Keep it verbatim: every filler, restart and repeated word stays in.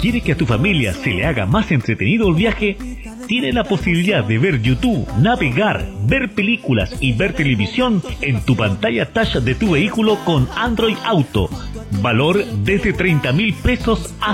¿Quiere que a tu familia se le haga más entretenido el viaje? Tiene la posibilidad de ver YouTube, navegar, ver películas y ver televisión en tu pantalla touch de tu vehículo con Android Auto. Valor desde treinta mil pesos a